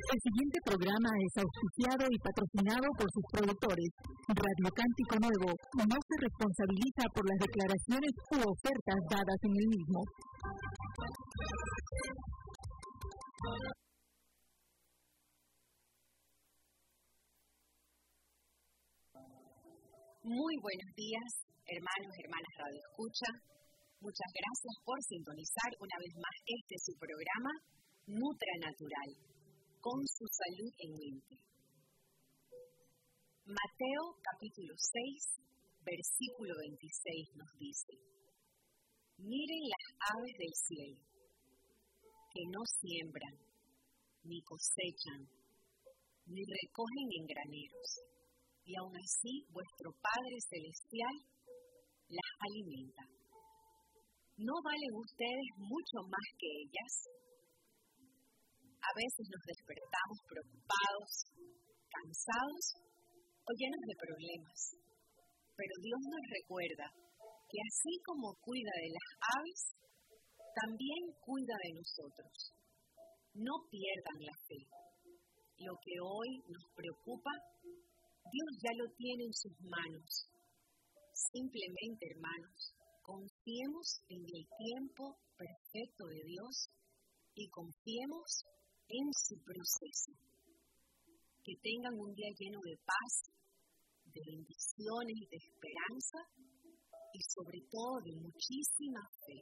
El siguiente programa es auspiciado y patrocinado por sus productores. Radio Cántico Nuevo no se responsabiliza por las declaraciones u ofertas dadas en el mismo. Muy buenos días, hermanos y hermanas Radio Escucha. Muchas gracias por sintonizar una vez más su programa Nutra Natural, con su salud en mente. Mateo capítulo 6, versículo 26 nos dice: miren las aves del cielo, que no siembran, ni cosechan, ni recogen en graneros, y aun así vuestro Padre Celestial las alimenta. ¿No valen ustedes mucho más que ellas? A veces nos despertamos preocupados, cansados o llenos de problemas. Pero Dios nos recuerda que así como cuida de las aves, también cuida de nosotros. No pierdan la fe. Lo que hoy nos preocupa, Dios ya lo tiene en sus manos. Simplemente, hermanos, confiemos en el tiempo perfecto de Dios y confiemos en su proceso. Que tengan un día lleno de paz, de bendiciones y de esperanza y sobre todo de muchísima fe.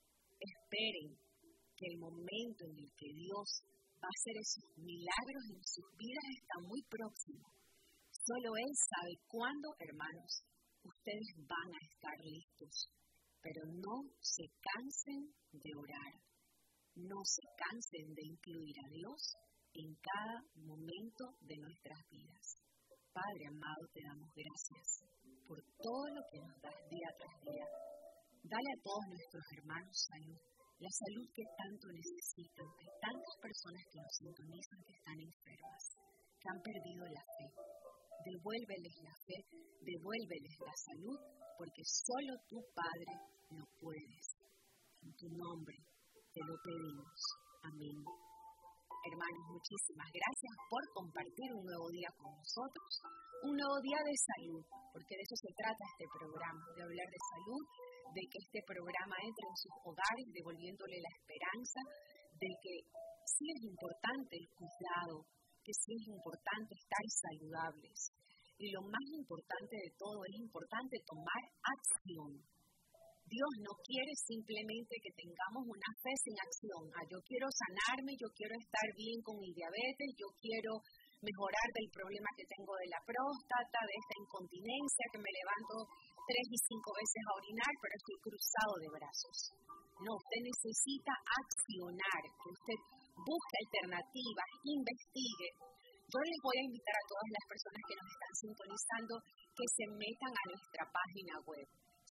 Esperen que el momento en el que Dios va a hacer esos milagros en sus vidas está muy próximo. Solo Él sabe cuándo, hermanos, ustedes van a estar listos. Pero no se cansen de orar. No se cansen de incluir a Dios en cada momento de nuestras vidas. Padre amado, te damos gracias por todo lo que nos das día tras día. Dale a todos nuestros hermanos salud, la salud que tanto necesitan, de tantas personas que nos sintonizan que están enfermas, que han perdido la fe. Devuélveles la fe, devuélveles la salud, porque solo tú, Padre, lo puedes. En tu nombre te lo pedimos. Amén. Hermanos, muchísimas gracias por compartir un nuevo día con nosotros, un nuevo día de salud, porque de eso se trata este programa, de hablar de salud, de que este programa entre en sus hogares, devolviéndole la esperanza, de que sí es importante el cuidado, que sí es importante estar saludables. Y lo más importante de todo, es importante tomar acción. Dios no quiere simplemente que tengamos una fe sin acción. Yo quiero sanarme, yo quiero estar bien con mi diabetes, yo quiero mejorar del problema que tengo de la próstata, de esta incontinencia, que me levanto 3 y 5 veces a orinar, pero estoy cruzado de brazos. No, usted necesita accionar, que usted busque alternativas, investigue. Yo les voy a invitar a todas las personas que nos están sintonizando que se metan a nuestra página web,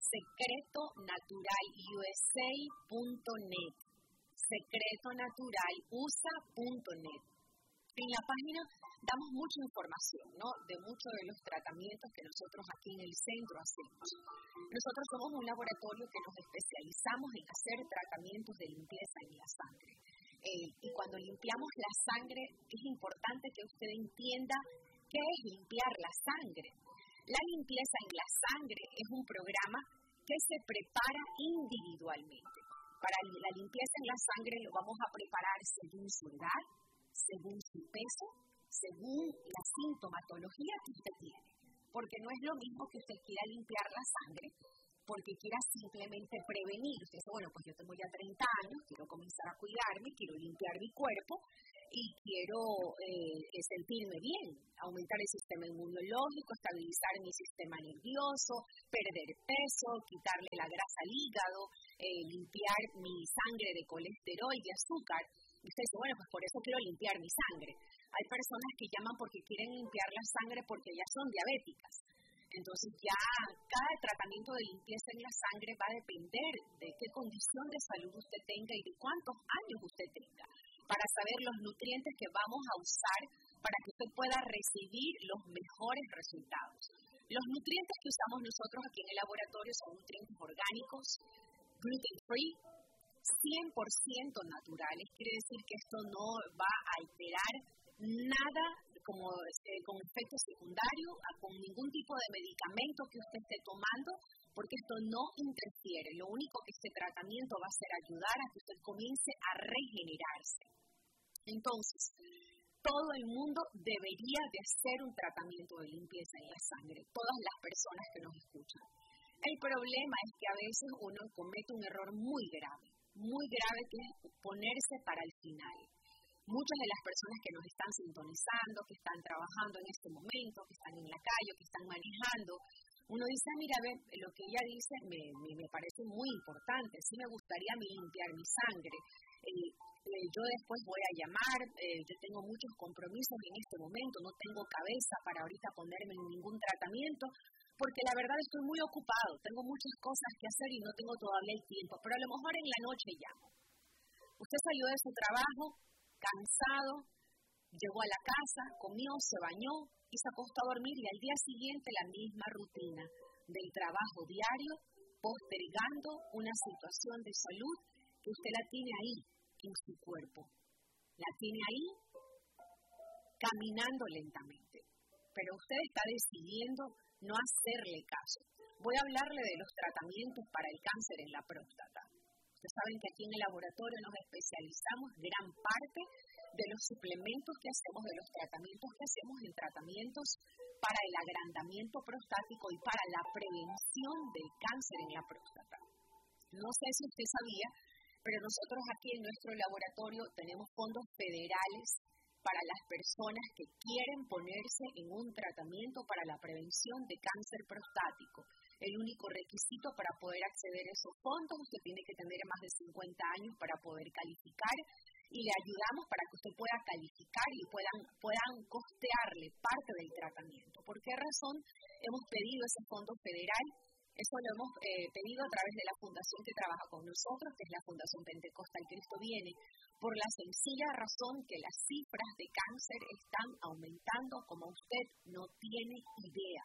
secretonaturalusa.net, secretonaturalusa.net. En la página damos mucha información, ¿no?, de muchos de los tratamientos que nosotros aquí en el centro hacemos. Nosotros somos un laboratorio que nos especializamos en hacer tratamientos de limpieza en la sangre. Y cuando limpiamos la sangre, es importante que usted entienda qué es limpiar la sangre. La limpieza en la sangre es un programa que se prepara individualmente. Para la limpieza en la sangre lo vamos a preparar según su edad, según su peso, según la sintomatología que usted tiene. Porque no es lo mismo que usted quiera limpiar la sangre porque quiera simplemente prevenir. Usted dice, bueno, pues yo tengo ya 30 años, quiero comenzar a cuidarme, quiero limpiar mi cuerpo y quiero sentirme bien, aumentar el sistema inmunológico, estabilizar mi sistema nervioso, perder peso, quitarle la grasa al hígado, limpiar mi sangre de colesterol y de azúcar. Y usted dice, bueno, pues por eso quiero limpiar mi sangre. Hay personas que llaman porque quieren limpiar la sangre porque ya son diabéticas. Entonces ya cada tratamiento de limpieza en la sangre va a depender de qué condición de salud usted tenga y de cuántos años usted tenga, para saber los nutrientes que vamos a usar para que usted pueda recibir los mejores resultados. Los nutrientes que usamos nosotros aquí en el laboratorio son nutrientes orgánicos, gluten free, 100% naturales. Quiere decir que esto no va a alterar nada con efecto secundario, con ningún tipo de medicamento que usted esté tomando, porque esto no interfiere. Lo único que este tratamiento va a hacer ayudar a que usted comience a regenerarse. Entonces, todo el mundo debería de hacer un tratamiento de limpieza en la sangre, todas las personas que nos escuchan. El problema es que a veces uno comete un error muy grave que es ponerse para el final. Muchas de las personas que nos están sintonizando, que están trabajando en este momento, que están en la calle, que están manejando, uno dice, mira, ve, lo que ella dice me parece muy importante, sí me gustaría limpiar mi sangre, yo después voy a llamar, yo tengo muchos compromisos en este momento, no tengo cabeza para ahorita ponerme en ningún tratamiento, porque la verdad estoy muy ocupado, tengo muchas cosas que hacer y no tengo todavía el tiempo, pero a lo mejor en la noche llamo. Usted salió de su trabajo, cansado, llegó a la casa, comió, se bañó y se acostó a dormir y al día siguiente la misma rutina del trabajo diario, postergando una situación de salud que usted la tiene ahí en su cuerpo. La tiene ahí caminando lentamente, pero usted está decidiendo no hacerle caso. Voy a hablarle de los tratamientos para el cáncer en la próstata. Ustedes saben que aquí en el laboratorio nos especializamos gran parte de los suplementos que hacemos, de los tratamientos que hacemos en tratamientos para el agrandamiento prostático y para la prevención del cáncer en la próstata. No sé si usted sabía, pero nosotros aquí en nuestro laboratorio tenemos fondos federales para las personas que quieren ponerse en un tratamiento para la prevención de cáncer prostático. El único requisito para poder acceder a esos fondos, usted tiene que tener más de 50 años para poder calificar y le ayudamos para que usted pueda calificar y puedan costearle parte del tratamiento. ¿Por qué razón hemos pedido ese fondo federal? Eso lo hemos pedido a través de la fundación que trabaja con nosotros, que es la Fundación Pentecostal Cristo Viene, por la sencilla razón que las cifras de cáncer están aumentando como usted no tiene idea.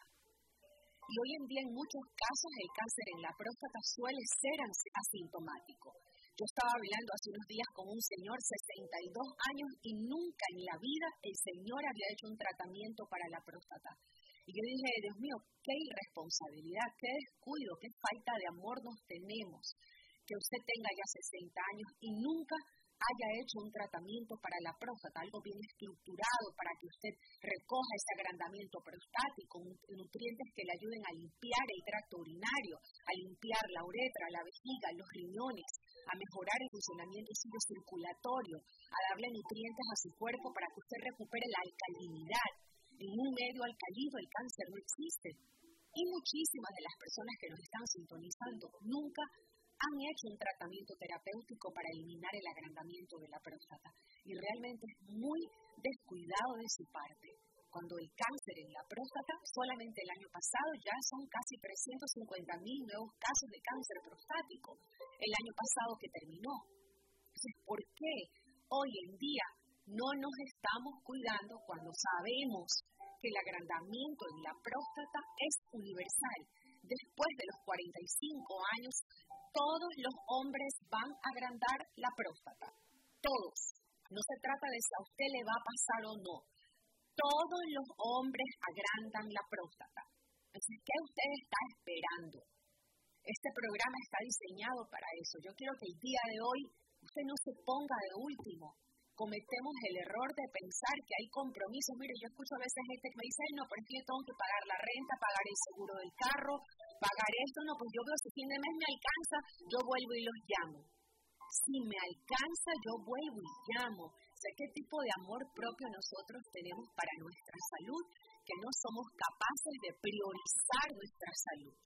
Y hoy en día en muchos casos el cáncer en la próstata suele ser asintomático. Yo estaba hablando hace unos días con un señor, 62 años, y nunca en la vida el señor había hecho un tratamiento para la próstata. Y yo dije, Dios mío, qué irresponsabilidad, qué descuido, qué falta de amor nos tenemos, que usted tenga ya 60 años y nunca haya hecho un tratamiento para la próstata, algo bien estructurado para que usted recoja ese agrandamiento prostático, nutrientes que le ayuden a limpiar el tracto urinario, a limpiar la uretra, la vejiga, los riñones, a mejorar el funcionamiento circulatorio, a darle nutrientes a su cuerpo para que usted recupere la alcalinidad. En un medio alcalino el cáncer no existe. Y muchísimas de las personas que nos están sintonizando nunca han hecho un tratamiento terapéutico para eliminar el agrandamiento de la próstata. Y realmente es muy descuidado de su parte. Cuando el cáncer en la próstata, solamente el año pasado ya son casi 350,000 nuevos casos de cáncer prostático. El año pasado que terminó. Entonces, ¿por qué hoy en día no nos estamos cuidando cuando sabemos que el agrandamiento en la próstata es universal? Después de los 45 años, todos los hombres van a agrandar la próstata. Todos. No se trata de si a usted le va a pasar o no. Todos los hombres agrandan la próstata. Entonces, ¿qué usted está esperando? Este programa está diseñado para eso. Yo quiero que el día de hoy usted no se ponga de último. Cometemos el error de pensar que hay compromisos. Mire, yo escucho a veces gente que me dice, no, pero es que yo tengo que pagar la renta, pagar el seguro del carro, pagar esto. No, pues yo veo si fin de mes me alcanza, yo vuelvo y los llamo. Si me alcanza, yo vuelvo y llamo. Sé qué tipo de amor propio nosotros tenemos para nuestra salud, que no somos capaces de priorizar nuestra salud.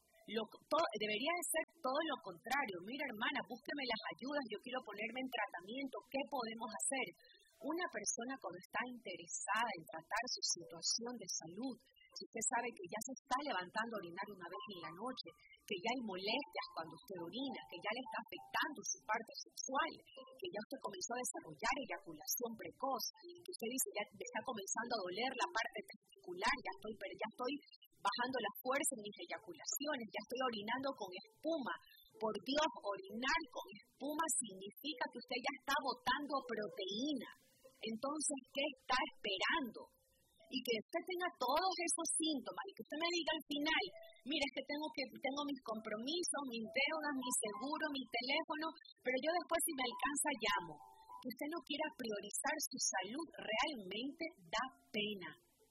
Debería de ser todo lo contrario. Mira, hermana, búsqueme las ayudas, yo quiero ponerme en tratamiento, ¿qué podemos hacer? Una persona cuando está interesada en tratar su situación de salud, si usted sabe que ya se está levantando a orinar una vez en la noche, que ya hay molestias cuando usted orina, que ya le está afectando su parte sexual, que ya usted comenzó a desarrollar eyaculación precoz, que usted dice ya me está comenzando a doler la parte testicular, ya estoy bajando la fuerza en mis eyaculaciones, ya estoy orinando con espuma. Por Dios, orinar con espuma significa que usted ya está botando proteína. Entonces, ¿qué está esperando? Y que usted tenga todos esos síntomas y que usted me diga al final, mira, es que tengo mis compromisos, mis deudas, mi seguro, mi teléfono, pero yo después si me alcanza llamo. Que usted no quiera priorizar su salud realmente da pena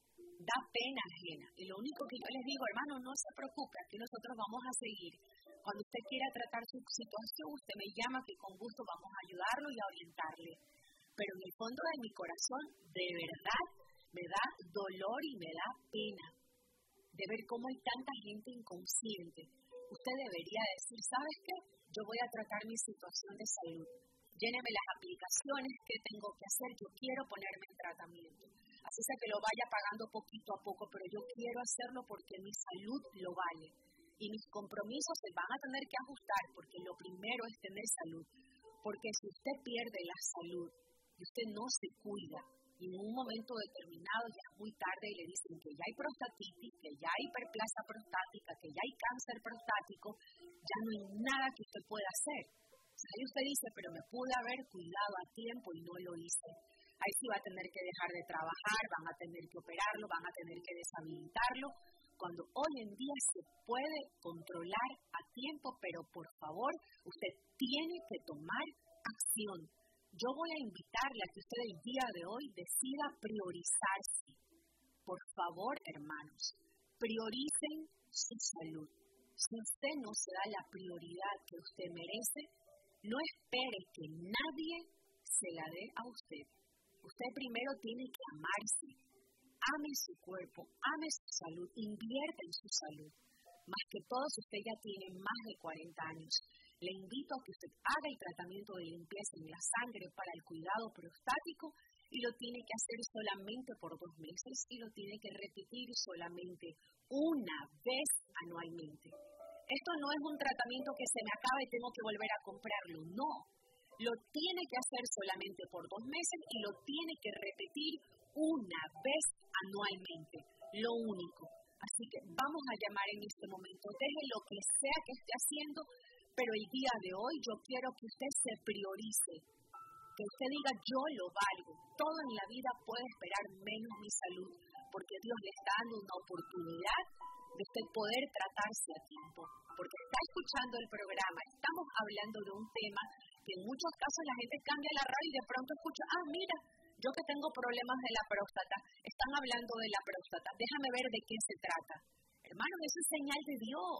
ajena. Y lo único que yo les digo, hermano, no se preocupe, aquí nosotros vamos a seguir. Cuando usted quiera tratar su situación, usted me llama que con gusto vamos a ayudarlo y a orientarle. Pero en el fondo de mi corazón, de verdad, me da dolor y me da pena de ver cómo hay tanta gente inconsciente. Usted debería decir, ¿sabes qué? Yo voy a tratar mi situación de salud. Lléneme las aplicaciones que tengo que hacer. Yo quiero ponerme en tratamiento. Así sea que lo vaya pagando poquito a poco, pero yo quiero hacerlo porque mi salud lo vale. Y mis compromisos se van a tener que ajustar porque lo primero es tener salud. Porque si usted pierde la salud y usted no se cuida, y en un momento determinado ya es muy tarde y le dicen que ya hay prostatitis, que ya hay hiperplasia prostática, que ya hay cáncer prostático, ya no hay nada que usted pueda hacer. O sea, ahí usted dice, pero me pude haber cuidado a tiempo y no lo hice. Ahí sí va a tener que dejar de trabajar, van a tener que operarlo, van a tener que deshabilitarlo, cuando hoy en día se puede controlar a tiempo, pero por favor, usted tiene que tomar acción. Yo voy a invitarle a que usted el día de hoy decida priorizarse. Por favor, hermanos, prioricen su salud. Si usted no se da la prioridad que usted merece, no espere que nadie se la dé a usted. Usted primero tiene que amarse. Ame su cuerpo, ame su salud, invierta en su salud. Más que todo, si usted ya tiene más de 40 años, le invito a que usted haga el tratamiento de limpieza en la sangre para el cuidado prostático y lo tiene que hacer solamente por 2 meses y lo tiene que repetir solamente una vez anualmente. Esto no es un tratamiento que se me acaba y tengo que volver a comprarlo, no. Lo tiene que hacer solamente por 2 meses y lo tiene que repetir una vez anualmente, lo único. Así que vamos a llamar en este momento, deje lo que sea que esté haciendo, pero el día de hoy yo quiero que usted se priorice, que usted diga yo lo valgo, todo en la vida puede esperar menos mi salud, porque Dios le está dando una oportunidad de usted poder tratarse a tiempo, porque está escuchando el programa, estamos hablando de un tema que en muchos casos la gente cambia la radio y de pronto escucha, mira, yo que tengo problemas de la próstata, están hablando de la próstata, déjame ver de qué se trata. Hermanos, eso es señal de Dios,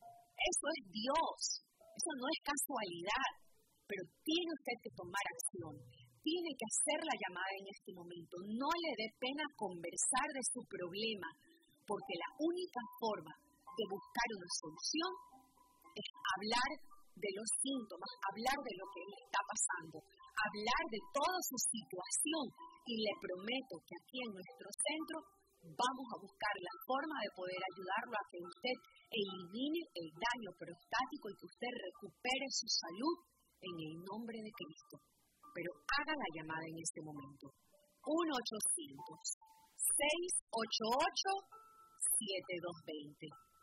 eso es Dios, eso no es casualidad, pero tiene usted que tomar acción, tiene que hacer la llamada en este momento, no le dé pena conversar de su problema, porque la única forma de buscar una solución es hablar de los síntomas, hablar de lo que le está pasando, hablar de toda su situación y le prometo que aquí en nuestro centro vamos a buscar la forma de poder ayudarlo a que usted elimine el daño prostático y que usted recupere su salud en el nombre de Cristo. Pero haga la llamada en este momento. 1-800-688-7220.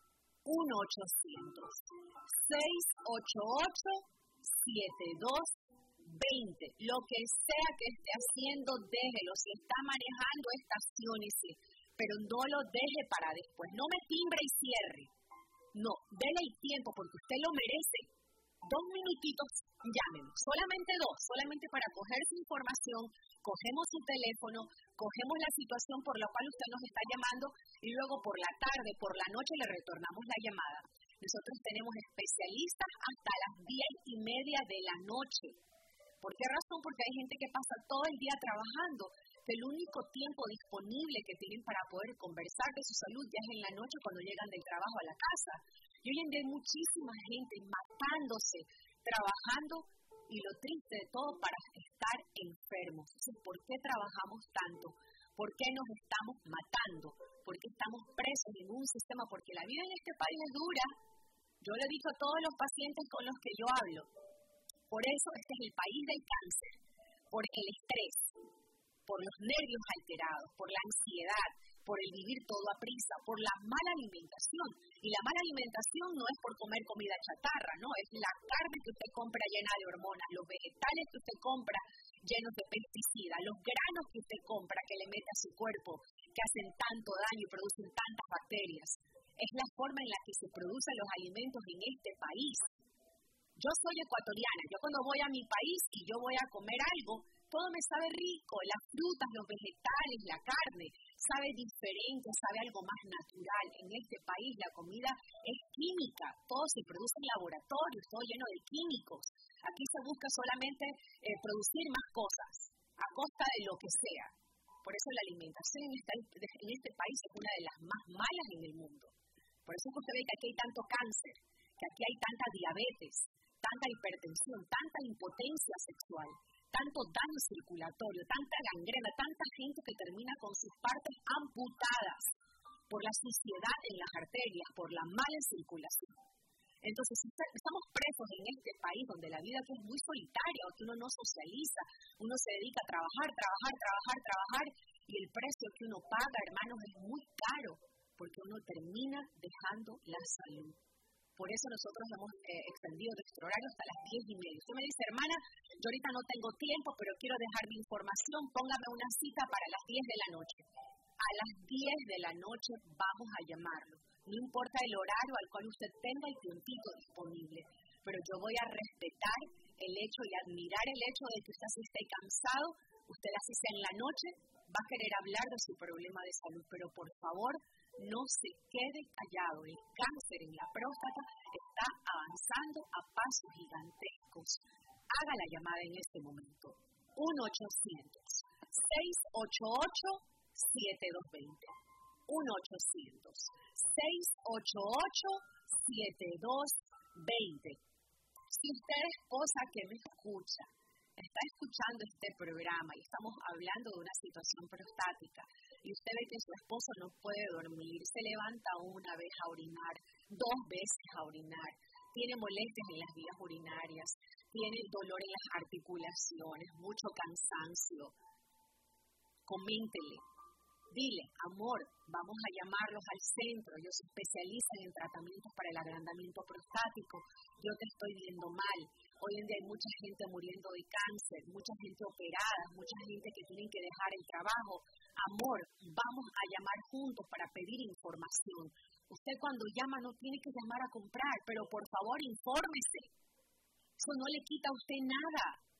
1-800-688-7220. Lo que sea que esté haciendo, déjelo. Si está manejando, estaciónese. Pero no lo deje para después. No me timbre y cierre. No, dele el tiempo porque usted lo merece. 2 minutitos, llámenme. Solamente 2, solamente para coger su información. Cogemos su teléfono, cogemos la situación por la cual usted nos está llamando y luego por la tarde, por la noche le retornamos la llamada. Nosotros tenemos especialistas hasta las 10:30 de la noche. ¿Por qué razón? Porque hay gente que pasa todo el día trabajando. El único tiempo disponible que tienen para poder conversar de su salud ya es en la noche cuando llegan del trabajo a la casa. Y hoy en día hay muchísima gente matándose, trabajando y lo triste de todo para estar enfermos. Entonces, ¿por qué trabajamos tanto? ¿Por qué nos estamos matando? ¿Por qué estamos presos en un sistema? Porque la vida en este país es dura. Yo le he dicho a todos los pacientes con los que yo hablo. Por eso este es el país del cáncer, por el estrés, por los nervios alterados, por la ansiedad, por el vivir todo a prisa, por la mala alimentación. Y la mala alimentación no es por comer comida chatarra, no, es la carne que usted compra llena de hormonas, los vegetales que usted compra llenos de pesticidas, los granos que usted compra, que le mete a su cuerpo, que hacen tanto daño y producen tantas bacterias. Es la forma en la que se producen los alimentos en este país. Yo soy ecuatoriana, yo cuando voy a mi país y yo voy a comer algo, todo me sabe rico, las frutas, los vegetales, la carne, sabe diferente, sabe algo más natural. En este país la comida es química, todo se produce en laboratorios, todo lleno de químicos. Aquí se busca solamente producir más cosas, a costa de lo que sea. Por eso la alimentación en este país es una de las más malas en el mundo. Por eso es que usted ve que aquí hay tanto cáncer, que aquí hay tanta diabetes, tanta hipertensión, tanta impotencia sexual, tanto daño circulatorio, tanta gangrena, tanta gente que termina con sus partes amputadas por la suciedad en las arterias, por la mala circulación. Entonces, estamos presos en este país donde la vida aquí es muy solitaria, donde uno no socializa, uno se dedica a trabajar, y el precio que uno paga, hermanos, es muy caro, porque uno termina dejando la salud. Por eso nosotros hemos extendido nuestro horario hasta las 10:30. Usted me dice, hermana, yo ahorita no tengo tiempo, pero quiero dejar mi información, póngame una cita para las 10 de la noche. A las 10 de la noche vamos a llamarlo. No importa el horario al cual usted tenga el tiempito disponible, pero yo voy a respetar el hecho y admirar el hecho de que usted así esté cansado, usted así sea en la noche, va a querer hablar de su problema de salud, pero por favor, no se quede callado. El cáncer en la próstata está avanzando a pasos gigantescos. Haga la llamada en este momento. 1-800-688-7220. 1-800-688-7220. Si usted, esposa que me escucha, está escuchando este programa y estamos hablando de una situación prostática y usted ve que su esposo no puede dormir, se levanta una vez a orinar, 2 veces a orinar, tiene molestias en las vías urinarias, tiene dolor en las articulaciones, mucho cansancio, coméntele. Dile, amor, vamos a llamarlos al centro, ellos se especializan en tratamientos para el agrandamiento prostático, yo te estoy viendo mal, hoy en día hay mucha gente muriendo de cáncer, mucha gente operada, mucha gente que tienen que dejar el trabajo, amor, vamos a llamar juntos para pedir información. Usted cuando llama no tiene que llamar a comprar, pero por favor infórmese, eso no le quita a usted nada.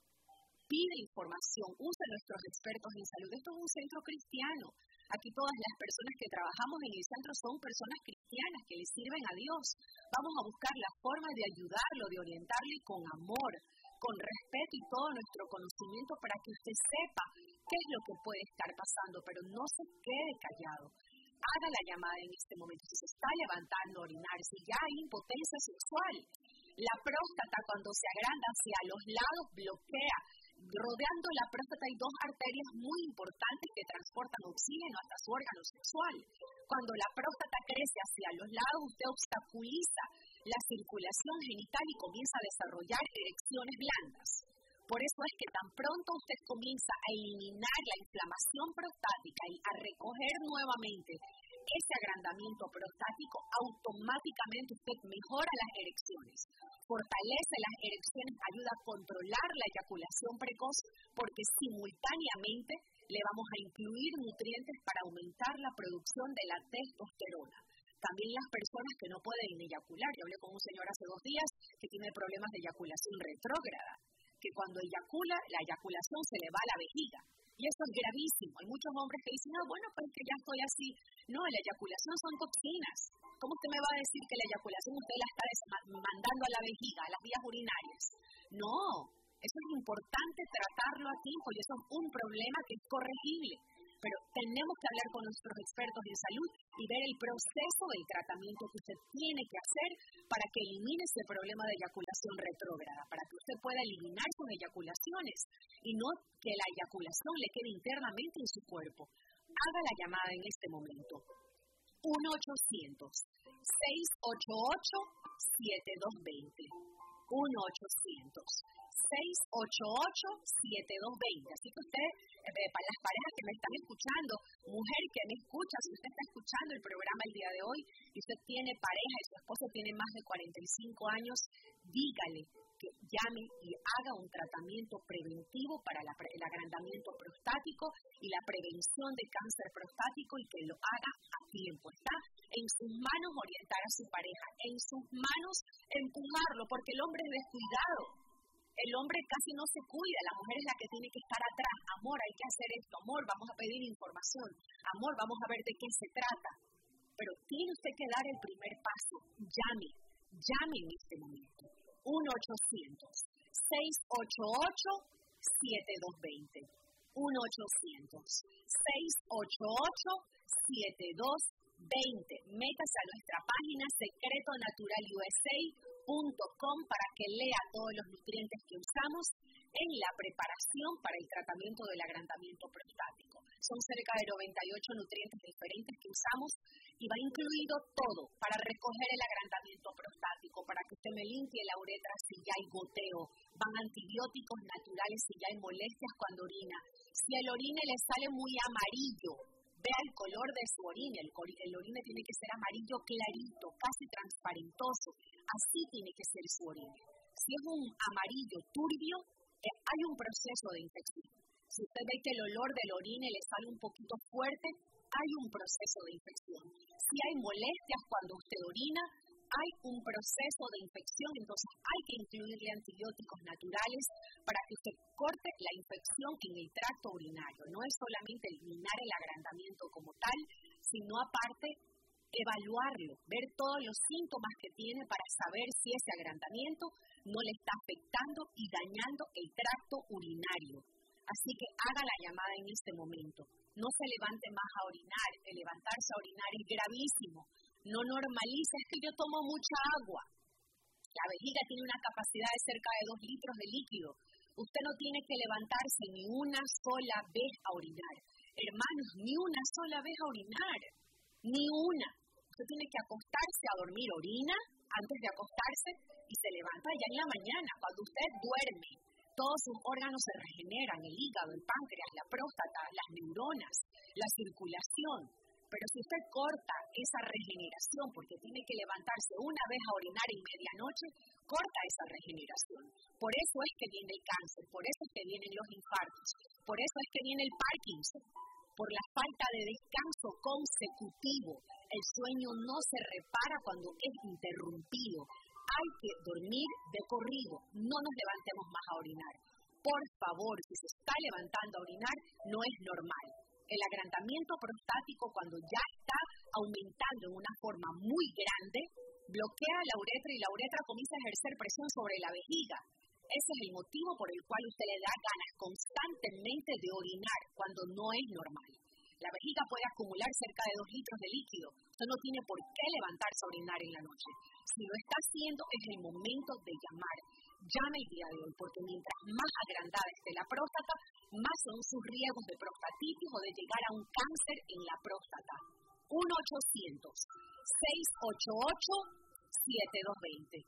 Pide información, use a nuestros expertos en salud. Esto es un centro cristiano. Aquí todas las personas que trabajamos en el centro son personas cristianas que le sirven a Dios. Vamos a buscar la forma de ayudarlo, de orientarle con amor, con respeto y todo nuestro conocimiento para que usted sepa qué es lo que puede estar pasando, pero no se quede callado. Haga la llamada en este momento. Si se está levantando a orinar, si ya hay impotencia sexual, la próstata cuando se agranda hacia los lados bloquea. Rodeando la próstata hay 2 arterias muy importantes que transportan oxígeno hasta su órgano sexual. Cuando la próstata crece hacia los lados, usted obstaculiza la circulación genital y comienza a desarrollar erecciones blandas. Por eso es que tan pronto usted comienza a eliminar la inflamación prostática y a recoger nuevamente ese agrandamiento prostático, automáticamente usted mejora las erecciones, fortalece las erecciones, ayuda a controlar la eyaculación precoz, porque simultáneamente le vamos a incluir nutrientes para aumentar la producción de la testosterona. También las personas que no pueden eyacular, yo hablé con un señor hace 2 días que tiene problemas de eyaculación retrógrada, que cuando eyacula, la eyaculación se le va a la vejiga. Y eso es gravísimo. Hay muchos hombres que dicen, bueno, pues que ya estoy así. No, la eyaculación son toxinas. ¿Cómo usted me va a decir que la eyaculación usted la está mandando a la vejiga, a las vías urinarias? No, eso es importante tratarlo a tiempo y eso es un problema que es corregible. Pero tenemos que hablar con nuestros expertos en salud y ver el proceso del tratamiento que usted tiene que hacer para que elimine ese problema de eyaculación retrógrada, para que usted pueda eliminar sus eyaculaciones y no que la eyaculación le quede internamente en su cuerpo. Haga la llamada en este momento. 1-800-688-7220. 1-800-688-7220. Así que usted, para las parejas que me están escuchando, mujer que me escucha, si usted está escuchando el programa el día de hoy y usted tiene pareja y su esposo tiene más de 45 años, dígale, que llame y haga un tratamiento preventivo para el agrandamiento prostático y la prevención de cáncer prostático, y que lo haga a tiempo. Está en sus manos orientar a su pareja, en sus manos empujarlo, porque el hombre es descuidado. El hombre casi no se cuida, la mujer es la que tiene que estar atrás. Amor, hay que hacer esto. Amor, vamos a pedir información. Amor, vamos a ver de qué se trata. Pero tiene usted que dar el primer paso. Llame en este momento. 1-800-688-7220. 1-800-688-7220. Métase a nuestra página secretonaturalusa.com para que lea todos los nutrientes que usamos en la preparación para el tratamiento del agrandamiento prostático. Son cerca de 98 nutrientes diferentes que usamos y va incluido todo para recoger el agrandamiento prostático, para que usted me limpie la uretra si ya hay goteo, van antibióticos naturales si ya hay molestias cuando orina. Si el orine le sale muy amarillo, vea el color de su orina. El orine tiene que ser amarillo clarito, casi transparentoso. Así tiene que ser su orine. Si es un amarillo turbio, hay un proceso de infección. Si usted ve que el olor del orine le sale un poquito fuerte, hay un proceso de infección. Si hay molestias cuando usted orina, hay un proceso de infección, entonces hay que incluirle antibióticos naturales para que usted corte la infección en el tracto urinario. No es solamente eliminar el agrandamiento como tal, sino aparte evaluarlo, ver todos los síntomas que tiene para saber si ese agrandamiento no le está afectando y dañando el tracto urinario. Así que haga la llamada en este momento. No se levante más a orinar. El levantarse a orinar es gravísimo. No normalice, es que yo tomo mucha agua. La vejiga tiene una capacidad de cerca de 2 litros de líquido. Usted no tiene que levantarse ni una sola vez a orinar. Hermanos, ni una sola vez a orinar. Ni una. Usted tiene que acostarse a dormir, orina antes de acostarse y se levanta ya en la mañana. Cuando usted duerme, todos sus órganos se regeneran, el hígado, el páncreas, la próstata, las neuronas, la circulación. Pero si usted corta esa regeneración porque tiene que levantarse una vez a orinar en medianoche, corta esa regeneración. Por eso es que viene el cáncer, por eso es que vienen los infartos, por eso es que viene el Parkinson, por la falta de descanso consecutivo. El sueño no se repara cuando es interrumpido. Hay que dormir de corrido, no nos levantemos más a orinar. Por favor, si se está levantando a orinar, no es normal. El agrandamiento prostático, cuando ya está aumentando en una forma muy grande, bloquea la uretra y la uretra comienza a ejercer presión sobre la vejiga. Ese es el motivo por el cual usted le da ganas constantemente de orinar cuando no es normal. La vejiga puede acumular cerca de 2 litros de líquido. Usted no tiene por qué levantarse a orinar en la noche. Si lo está haciendo, es el momento de llamar. Llame el día de hoy, porque mientras más agrandada esté la próstata, más son sus riesgos de prostatitis o de llegar a un cáncer en la próstata. 1-800-688-7220.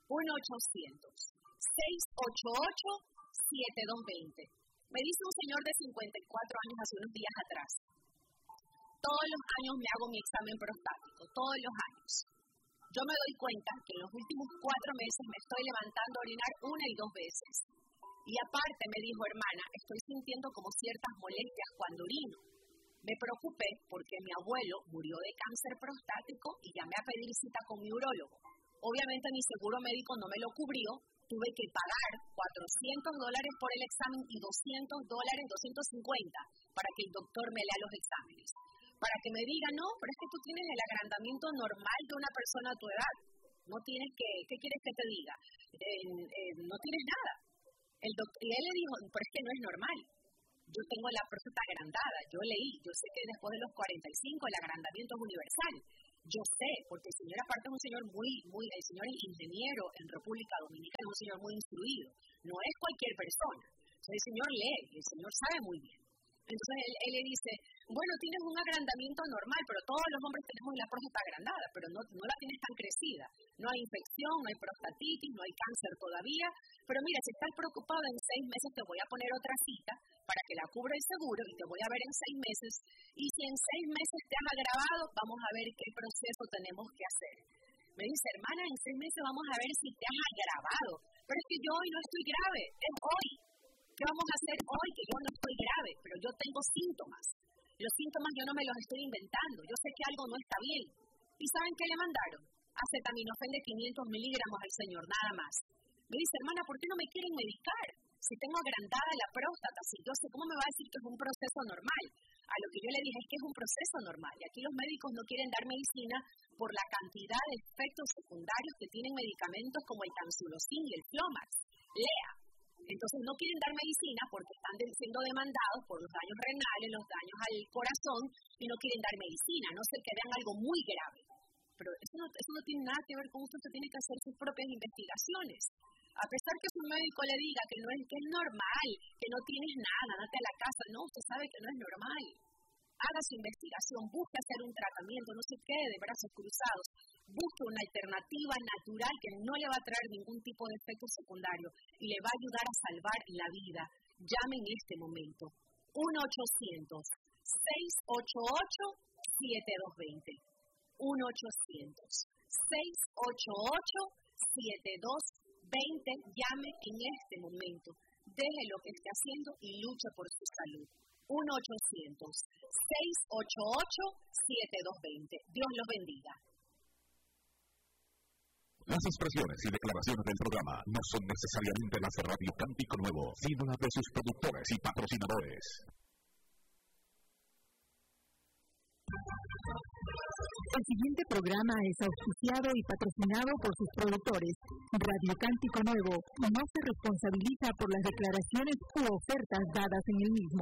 1-800-688-7220. Me dice un señor de 54 años hace unos días atrás: todos los años me hago mi examen prostático, todos los años. Yo me doy cuenta que en los últimos 4 meses me estoy levantando a orinar 1 y 2 veces. Y aparte me dijo: hermana, estoy sintiendo como ciertas molestias cuando orino. Me preocupé porque mi abuelo murió de cáncer prostático y llamé a pedir cita con mi urólogo. Obviamente mi seguro médico no me lo cubrió. Tuve que pagar $400 por el examen y $250 para que el doctor me lea los exámenes. Para que me diga: no, pero es que tú tienes el agrandamiento normal de una persona a tu edad. No tienes que, ¿qué quieres que te diga? No tienes nada. Y él le dijo: pero es que no es normal. Yo tengo la próstata agrandada. Yo leí, yo sé que después de los 45 el agrandamiento es universal. Yo sé, porque el señor aparte es un señor el señor es ingeniero en República Dominicana, es un señor muy instruido. No es cualquier persona. Entonces el señor lee, el señor sabe muy bien. Entonces él le dice: bueno, tienes un agrandamiento normal, pero todos los hombres tenemos la próstata agrandada, pero no la tienes tan crecida. No hay infección, no hay prostatitis, no hay cáncer todavía. Pero mira, si estás preocupado, en 6 meses te voy a poner otra cita para que la cubra el seguro y te voy a ver en 6 meses. Y si en 6 meses te has agravado, vamos a ver qué proceso tenemos que hacer. Me dice, hermana, en 6 meses vamos a ver si te has agravado. Pero es que yo hoy no estoy grave, es hoy. ¿Qué vamos a hacer hoy que yo no estoy grave? Pero yo tengo síntomas. Los síntomas yo no me los estoy inventando. Yo sé que algo no está bien. ¿Y saben qué le mandaron? Acetaminofén de 500 miligramos al señor, nada más. Me dice, hermana, ¿por qué no me quieren medicar? Si tengo agrandada la próstata, si yo sé, ¿cómo me va a decir que es un proceso normal? A lo que yo le dije es que es un proceso normal. Y aquí los médicos no quieren dar medicina por la cantidad de efectos secundarios que tienen medicamentos como el Tamsulosin y el Flomax. Lea. Entonces no quieren dar medicina porque están siendo demandados por los daños renales, los daños al corazón, y no quieren dar medicina, no sé, que vean algo muy grave. Pero eso no tiene nada que ver con usted tiene que hacer sus propias investigaciones. A pesar que su médico le diga que es normal, que no tienes nada, andate a la casa, no, usted sabe que no es normal. Haga su investigación, busque hacer un tratamiento, no se quede de brazos cruzados, busque una alternativa natural que no le va a traer ningún tipo de efecto secundario y le va a ayudar a salvar la vida. Llame en este momento, 1-800-688-7220. 1-800-688-7220. Llame en este momento. Deje lo que esté haciendo y luche por su salud. 1-800-688-7220. Dios los bendiga. Las expresiones y declaraciones del programa no son necesariamente las de Radio Cántico Nuevo, sino las de sus productores y patrocinadores. El siguiente programa es auspiciado y patrocinado por sus productores. Radio Cántico Nuevo no se responsabiliza por las declaraciones u ofertas dadas en el mismo.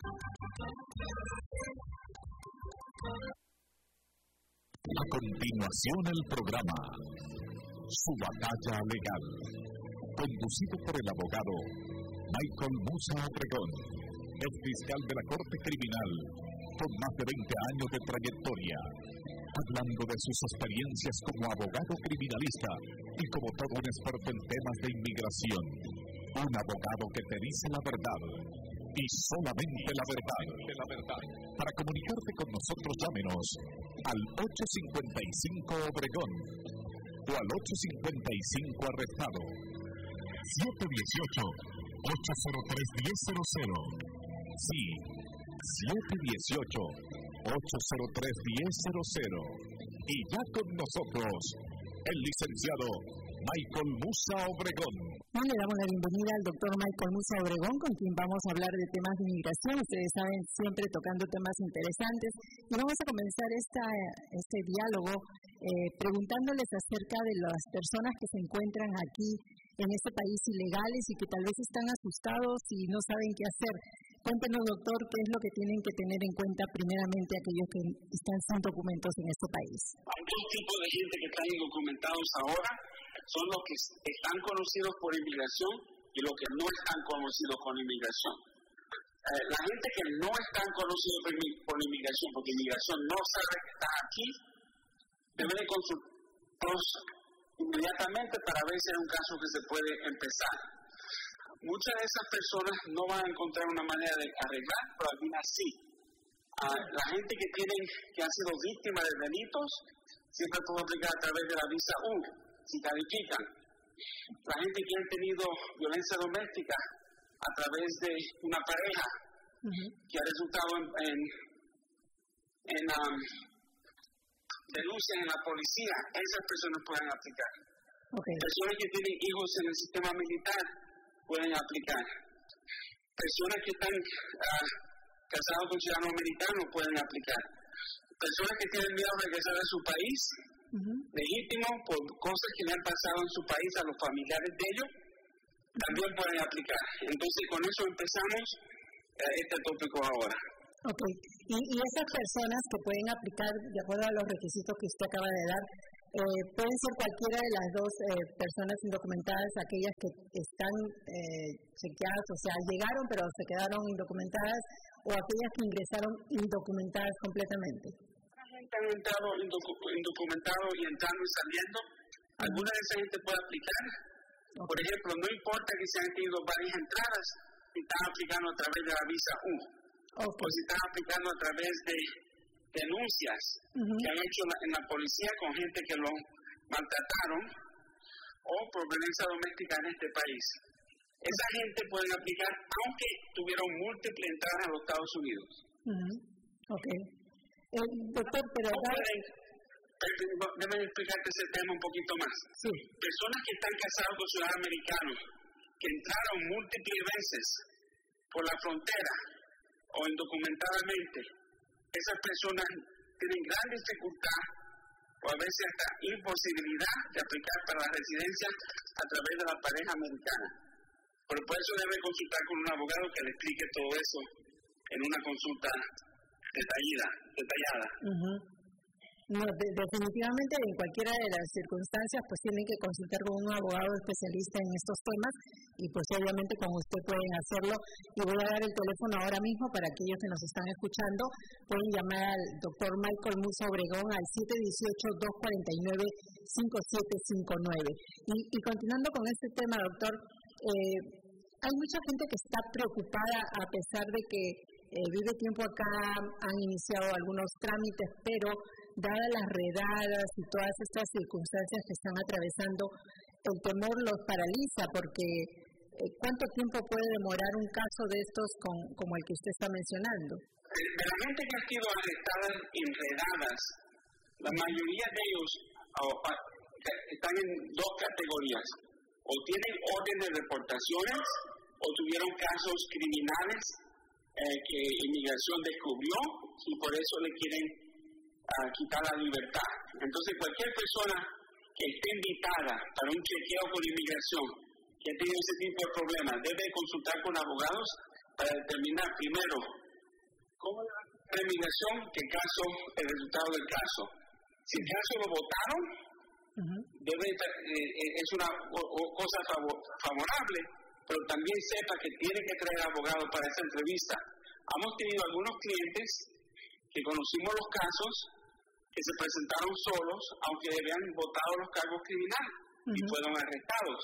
A continuación el programa Su Batalla Legal, conducido por el abogado Michael Musa Obregón, el fiscal de la Corte Criminal, con más de 20 años de trayectoria, hablando de sus experiencias como abogado criminalista y como todo un experto en temas de inmigración. Un abogado que te dice la verdad y solamente la verdad. Para comunicarte con nosotros, llámenos al 855 Obregón o al 855 Arrestado. 718-803-1000. Sí, 718-803-1000. Y ya con nosotros, el licenciado Michael Musa Obregón. Le damos la bienvenida al doctor Michael Musa Obregón, con quien vamos a hablar de temas de inmigración. Ustedes saben, siempre tocando temas interesantes. Y vamos a comenzar este diálogo preguntándoles acerca de las personas que se encuentran aquí en este país ilegales y que tal vez están asustados y no saben qué hacer. Cuéntenos, doctor, qué es lo que tienen que tener en cuenta primeramente aquellos que están sin documentos en este país. Hay dos tipos de gente que están indocumentados ahora. Son los que están conocidos por inmigración y los que no están conocidos con inmigración. La gente que no están conocidos por inmigración, porque inmigración no sabe que están aquí, deben de consultarlos inmediatamente para ver si hay un caso que se puede empezar. Muchas de esas personas no van a encontrar una manera de arreglar, pero algunas sí. La gente que han sido víctimas de delitos siempre puede aplicar a través de la visa U, si califican. La gente que ha tenido violencia doméstica a través de una pareja que ha resultado en denuncias en la policía, esas personas pueden aplicar. Personas que tienen hijos en el sistema militar pueden aplicar. Personas que están casados con ciudadanos americanos pueden aplicar. Personas que tienen miedo a regresar a su país, legítimo, por cosas que le han pasado en su país a los familiares de ellos, también pueden aplicar. Entonces, con eso empezamos este tópico ahora. Ok. Y esas personas que pueden aplicar de acuerdo a los requisitos que usted acaba de dar, pueden ser cualquiera de las dos personas indocumentadas, aquellas que están chequeadas, o sea, llegaron pero se quedaron indocumentadas, o aquellas que ingresaron indocumentadas completamente. La gente ha entrado indocumentado y entrando y saliendo. Alguna de esa gente puede aplicar. Por ejemplo, no importa que se hayan tenido varias entradas, si están aplicando a través de la visa U, o si están aplicando a través de denuncias que han hecho en la policía con gente que maltrataron o por violencia doméstica en este país. Esa gente puede aplicar aunque tuvieron múltiples entradas a los Estados Unidos. Ok. Doctor, pero deben explicarte ese tema un poquito más. Sí. Personas que están casados con ciudadanos americanos, que entraron múltiples veces por la frontera o indocumentadamente, esas personas tienen gran dificultad o a veces hasta imposibilidad de aplicar para la residencia a través de la pareja americana. Por eso debe consultar con un abogado que le explique todo eso en una consulta detallada. No, definitivamente en cualquiera de las circunstancias pues tienen que consultar con un abogado especialista en estos temas y pues obviamente con usted pueden hacerlo. Y voy a dar el teléfono ahora mismo para aquellos que nos están escuchando. Pueden llamar al doctor Michael Musa Obregón al 718-249-5759. Y continuando con este tema, doctor, hay mucha gente que está preocupada a pesar de que vive tiempo acá, han iniciado algunos trámites, pero dadas las redadas y todas estas circunstancias que están atravesando, el temor los paraliza, porque ¿cuánto tiempo puede demorar un caso de estos como el que usted está mencionando? De la gente que ha sido arrestada en redadas, la mayoría de ellos están en dos categorías. O tienen orden de deportaciones o tuvieron casos criminales que inmigración descubrió y por eso le quieren quitar la libertad. Entonces cualquier persona que esté invitada para un chequeo con inmigración, que ha tenido ese tipo de problemas, debe consultar con abogados para determinar primero cómo la inmigración, el resultado del caso. Si el caso lo votaron, es una cosa favorable, pero también sepa que tiene que traer abogado para esa entrevista. Hemos tenido algunos clientes que conocimos los casos que se presentaron solos, aunque habían votado los cargos criminales y fueron arrestados,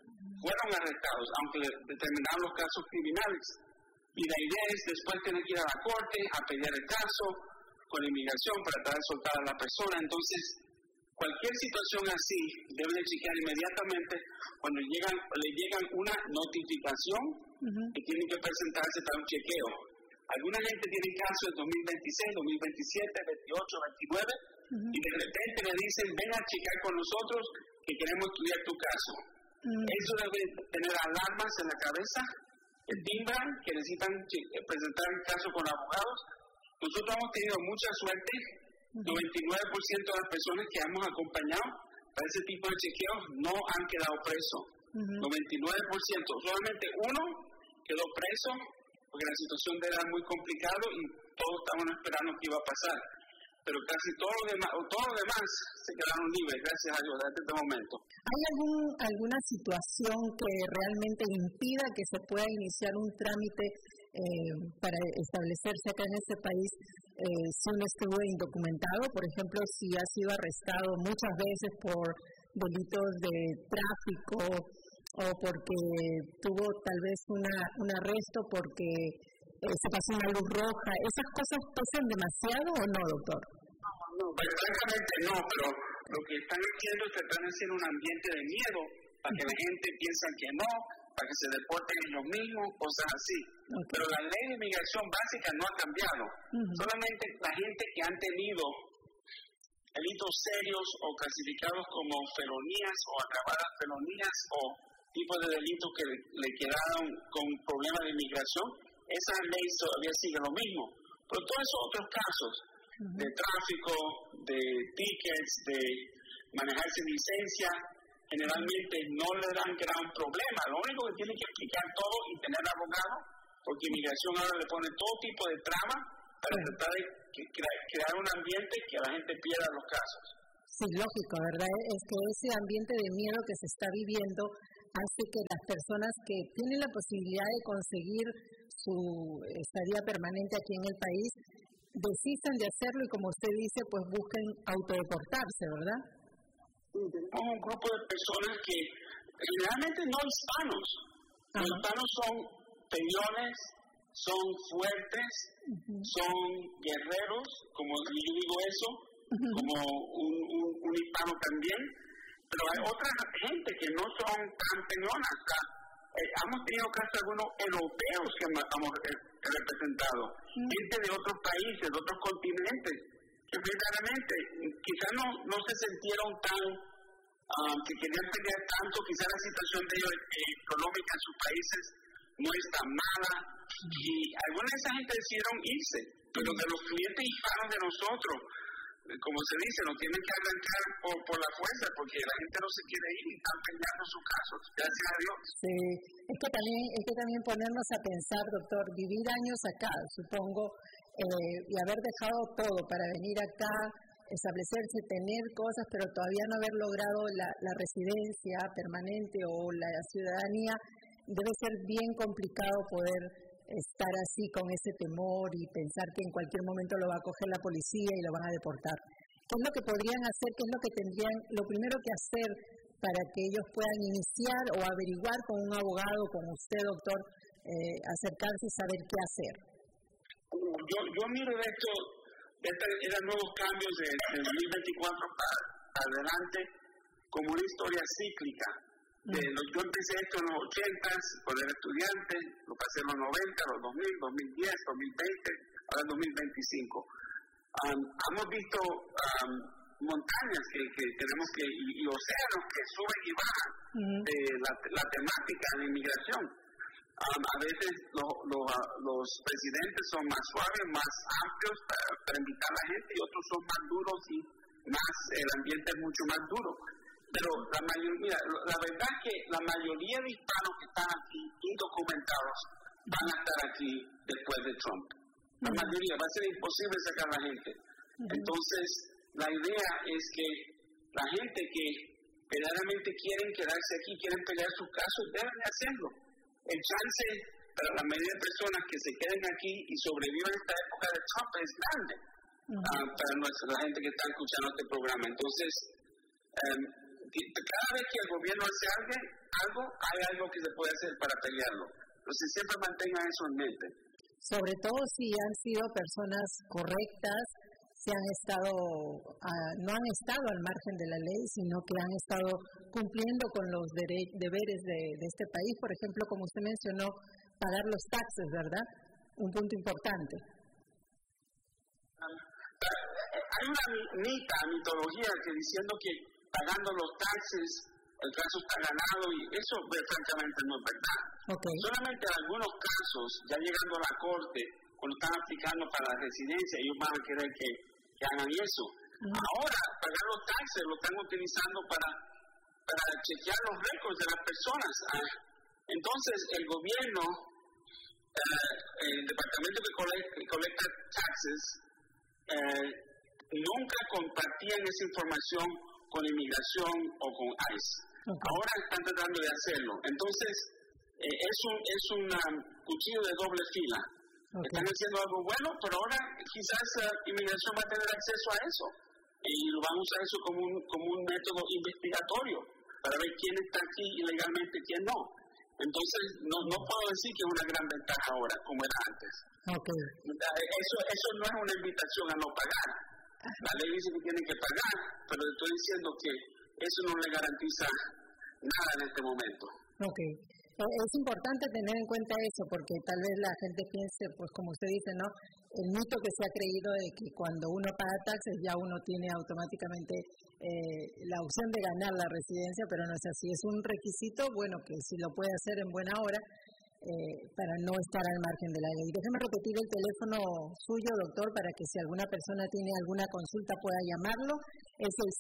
aunque determinaron los casos criminales. Y la idea es después tener que ir a la corte a pelear el caso con la inmigración para tratar de soltar a la persona. Entonces, cualquier situación así deben de chequear inmediatamente cuando le llegan una notificación que tienen que presentarse para un chequeo. Alguna gente tiene casos de 2026, 2027, 28, 29 y de repente le dicen ven a checar con nosotros que queremos estudiar tu caso. Eso debe tener alarmas en la cabeza, el timbran que necesitan presentar el caso con abogados. Nosotros hemos tenido mucha suerte. 99% de las personas que hemos acompañado para ese tipo de chequeos no han quedado presos. 99%. Solamente uno quedó preso porque la situación era muy complicada y todos estábamos esperando que iba a pasar. Pero casi todos los demás se quedaron libres, gracias a Dios, desde este momento. ¿Hay alguna situación que realmente impida que se pueda iniciar un trámite para establecerse acá en este país si uno estuvo indocumentado? Por ejemplo, si ha sido arrestado muchas veces por delitos de tráfico o porque tuvo tal vez un arresto porque se pasó una luz roja. ¿Esas cosas pesan demasiado o no, doctor? No, francamente no, pero lo que están haciendo es tratar de hacer un ambiente de miedo para que la gente piense que no, para que se deporten ellos mismos, cosas así. Pero la ley de inmigración básica no ha cambiado. Solamente la gente que han tenido delitos serios o clasificados como felonías o agravadas felonías o tipos de delitos que le quedaron con problemas de inmigración, esa ley todavía sigue lo mismo. Pero todos esos otros casos de tráfico, de tickets, de manejar sin licencia, generalmente no le dan gran problema. Lo único que tiene que explicar todo y tener abogado, porque inmigración ahora le pone todo tipo de trama para tratar de crear un ambiente que la gente pierda los casos. Sí, lógico, ¿verdad? Es que ese ambiente de miedo que se está viviendo hace que las personas que tienen la posibilidad de conseguir su estadía permanente aquí en el país desistan de hacerlo y, como usted dice, pues busquen autodeportarse, ¿verdad? Tenemos un grupo de personas que generalmente no hispanos. Los hispanos son peleones, son fuertes, son guerreros, como yo digo eso, como un hispano también. Pero hay otra gente que no son tan peñonas. Hemos tenido casi algunos europeos que hemos representado, gente de otros países, de otros continentes, que verdaderamente quizás no se sintieron tan, que querían pelear tanto, quizás la situación de ellos económica en sus países no es tan mala, y algunas de esa gente decidieron irse, pero de los clientes hispanos de nosotros, como se dice, nos tienen que arrancar por la fuerza, porque la gente no se quiere ir y están peleando sus casos, gracias a Dios. Sí, es que también ponernos a pensar, doctor, vivir años acá, supongo, y haber dejado todo para venir acá, establecerse, tener cosas, pero todavía no haber logrado la residencia permanente o la ciudadanía, debe ser bien complicado poder estar así con ese temor y pensar que en cualquier momento lo va a coger la policía y lo van a deportar. ¿Qué es lo que podrían hacer? ¿Qué es lo que tendrían, lo primero que hacer para que ellos puedan iniciar o averiguar con un abogado, con usted, doctor, acercarse y saber qué hacer? Yo miro estos nuevos cambios de 2024 para adelante como una historia cíclica. Yo empecé esto en los 80s, cuando era estudiante, lo pasé en los 90, los 2000, 2010, 2020, ahora 2025. Hemos visto montañas que tenemos y océanos que suben y bajan de la temática de inmigración. A veces los presidentes son más suaves, más amplios para invitar a la gente, y otros son más duros y el ambiente es mucho más duro. Pero la verdad es que la mayoría de hispanos que están aquí, indocumentados, van a estar aquí después de Trump. La mayoría, va a ser imposible sacar a la gente. Entonces, la idea es que la gente que verdaderamente quieren quedarse aquí, quieren pelear sus casos, deben hacerlo. El chance para la mayoría de personas que se queden aquí y sobrevivan esta época de Trump es grande para la gente que está escuchando este programa. Entonces, cada vez que el gobierno hace algo, hay algo que se puede hacer para pelearlo. Entonces, siempre mantengan eso en mente. Sobre todo si han sido personas correctas, no han estado al margen de la ley, sino que han estado cumpliendo con los deberes de este país. Por ejemplo, como usted mencionó, pagar los taxes, ¿verdad? Un punto importante. Hay una mitología que diciendo que pagando los taxes el caso está ganado, y eso francamente no es verdad. Okay. Solamente en algunos casos, ya llegando a la corte, cuando están aplicando para la residencia, ellos van a querer que hagan eso. Ahora, pagar los taxes lo están utilizando para chequear los récords de las personas. Entonces, el gobierno, el departamento que colecta taxes, nunca compartían esa información con inmigración o con ICE. Okay. Ahora están tratando de hacerlo. Entonces, es un cuchillo de doble fila. Okay. Están haciendo algo bueno, pero ahora quizás inmigración va a tener acceso a eso. Y lo van a usar eso como un método investigatorio para ver quién está aquí ilegalmente y quién no. Entonces, no puedo decir que es una gran ventaja ahora, como era antes. Okay. Eso no es una invitación a no pagar. La ley dice que tienen que pagar, pero estoy diciendo que eso no le garantiza nada en este momento. Okay. Es importante tener en cuenta eso, porque tal vez la gente piense, pues como usted dice, ¿no? El mito que se ha creído de que cuando uno paga taxes ya uno tiene automáticamente la opción de ganar la residencia, pero no es así. Es un requisito, bueno, que si lo puede hacer en buena hora, para no estar al margen de la ley. Déjeme repetir el teléfono suyo, doctor, para que si alguna persona tiene alguna consulta pueda llamarlo. Es el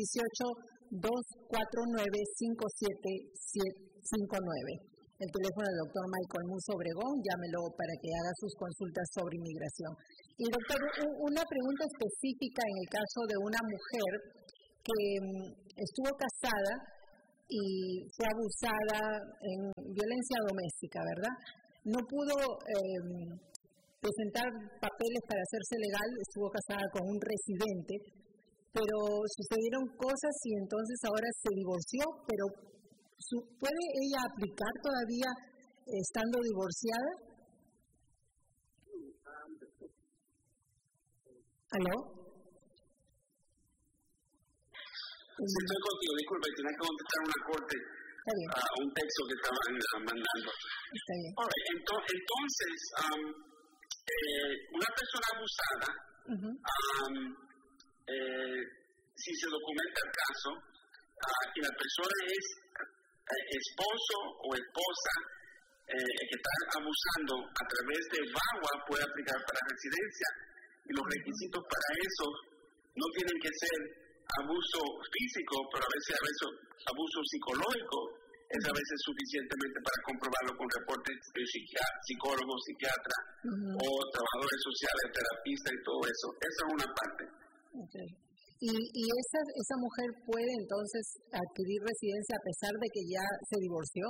718-249-5759. El teléfono del doctor Michael Musa Obregón, llámelo para que haga sus consultas sobre inmigración. Y doctor, una pregunta específica en el caso de una mujer que estuvo casada y fue abusada en violencia doméstica, ¿verdad? No pudo presentar papeles para hacerse legal, estuvo casada con un residente, pero sucedieron cosas y entonces ahora se divorció, pero ¿puede ella aplicar todavía estando divorciada? ¿Aló? Sí, estoy contigo, disculpe, tenía que contestar una corte, un texto que estaban mandando. Está bien. Right, entonces, una persona abusada, si se documenta el caso, y la persona es esposo o esposa que está abusando a través de VAWA, puede aplicar para residencia, y los requisitos para eso no tienen que ser abuso físico, pero a veces abuso psicológico es a veces suficientemente para comprobarlo con reportes de psicólogos, psiquiatras o trabajadores sociales, terapistas y todo eso. Esa es una parte. Okay. ¿Y esa mujer puede entonces adquirir residencia a pesar de que ya se divorció?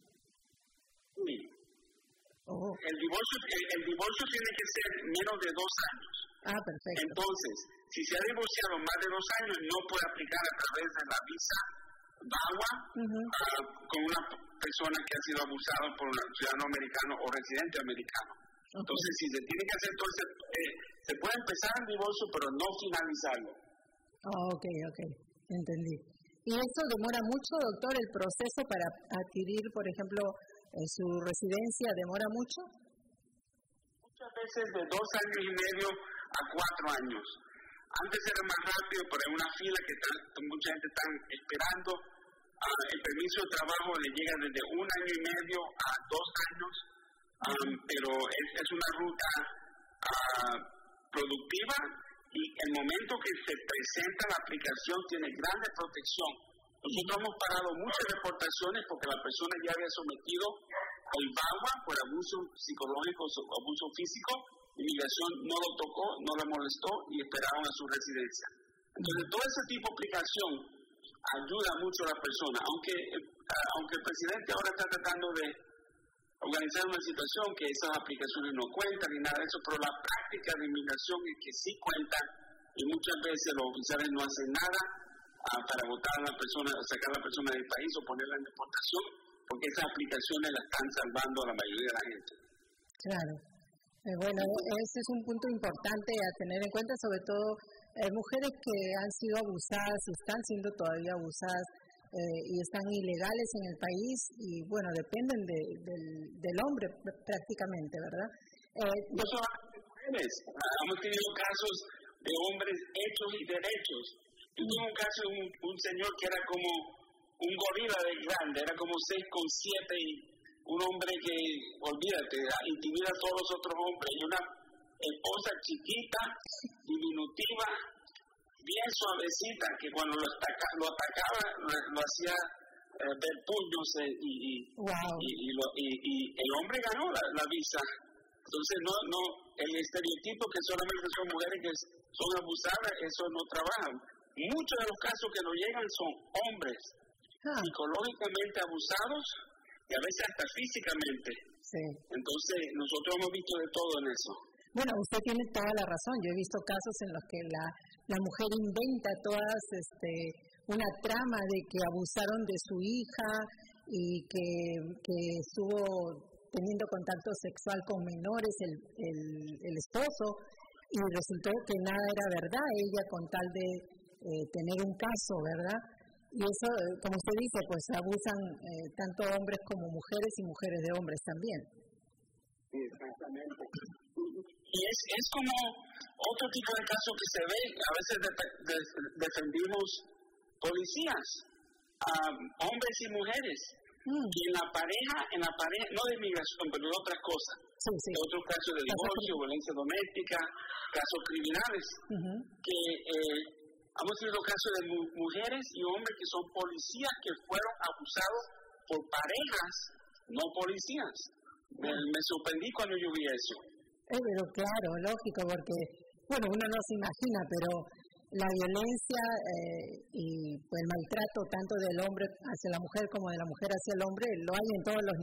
Sí. Oh. El divorcio tiene que ser menos de 2 años. Ah, perfecto. Entonces, si se ha divorciado más de 2 años, no puede aplicar a través de la visa VAWA con una persona que ha sido abusada por un ciudadano americano o residente americano. Okay. Entonces, si se tiene que hacer, entonces se puede empezar el divorcio, pero no finalizarlo. Oh, ok, entendí. ¿Y eso demora mucho, doctor, el proceso para adquirir, por ejemplo, su residencia? ¿Demora mucho? Muchas veces de 2 años y medio a 4 años. Antes era más rápido, pero hay una fila que mucha gente está esperando. El permiso de trabajo le llega desde 1 año y medio a 2 años, pero es una ruta productiva, y el momento que se presenta la aplicación tiene grande protección. Nosotros hemos parado muchas deportaciones porque la persona ya había sometido al VAWA por abuso psicológico o abuso físico. Inmigración no lo tocó, no le molestó y esperaron a su residencia. Entonces, todo ese tipo de aplicación ayuda mucho a la persona, aunque el presidente ahora está tratando de organizar una situación que esas aplicaciones no cuentan ni nada de eso, pero la práctica de inmigración es que sí cuentan, y muchas veces los oficiales no hacen nada para votar a la persona, sacar a la persona del país o ponerla en deportación, porque esas aplicaciones la están salvando a la mayoría de la gente. Claro. Bueno, ese es un punto importante a tener en cuenta, sobre todo mujeres que han sido abusadas y están siendo todavía abusadas y están ilegales en el país y, bueno, dependen del hombre prácticamente, ¿verdad? No solamente mujeres, hemos tenido casos de hombres hechos y derechos. Yo tuve un caso de un señor que era como un gorila de grande, era como 6'7" y un hombre que, olvídate, intimida a todos los otros hombres, y una esposa chiquita, diminutiva, bien suavecita, que cuando lo atacaba lo hacía ver puños y el hombre ganó la visa. Entonces el estereotipo que solamente son mujeres que son abusadas, eso no trabaja. Muchos de los casos que nos llegan son hombres psicológicamente abusados y a veces hasta físicamente. Sí. Entonces nosotros hemos visto de todo en eso. Bueno, usted tiene toda la razón. Yo he visto casos en los que la mujer inventa todas una trama de que abusaron de su hija y que estuvo teniendo contacto sexual con menores el esposo, y resultó que nada era verdad, ella con tal de tener un caso, ¿verdad? Y eso, como usted dice, pues abusan tanto hombres como mujeres y mujeres de hombres también. Sí, exactamente. Y es como otro tipo de caso que se ve. A veces defendimos policías, hombres y mujeres, y en la pareja, no de inmigración, pero de otras cosas. Sí. De otros casos de divorcio, violencia doméstica, casos criminales, que hemos tenido casos de mujeres y hombres que son policías que fueron abusados por parejas, no policías. Me sorprendí cuando yo vi eso. Pero claro, lógico, porque, bueno, uno no se imagina, pero la violencia y el maltrato tanto del hombre hacia la mujer como de la mujer hacia el hombre lo hay en todos los